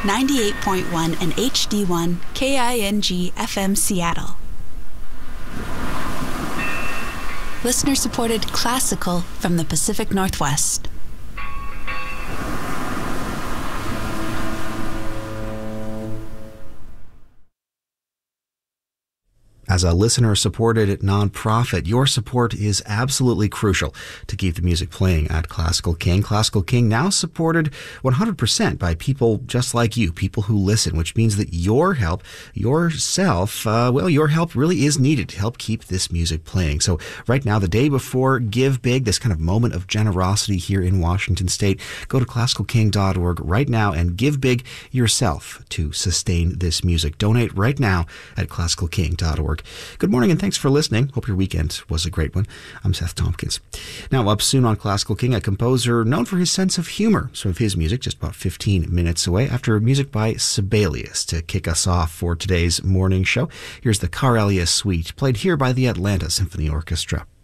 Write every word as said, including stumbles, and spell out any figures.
ninety-eight point one and H D one K I N G F M Seattle. Listener-supported classical from the Pacific Northwest. As a listener-supported nonprofit, your support is absolutely crucial to keep the music playing at Classical King. Classical King now supported one hundred percent by people just like you, people who listen, which means that your help, yourself, uh, well, your help really is needed to help keep this music playing. So right now, the day before Give Big, this kind of moment of generosity here in Washington State, go to classical king dot org right now and give big yourself to sustain this music. Donate right now at classical king dot org. Good morning and thanks for listening. Hope your weekend was a great one. I'm Seth Tompkins. Now, up soon on Classical King, a composer known for his sense of humor. Some of his music just about fifteen minutes away after music by Sibelius to kick us off for today's morning show. Here's the Karelia Suite, played here by the Atlanta Symphony Orchestra.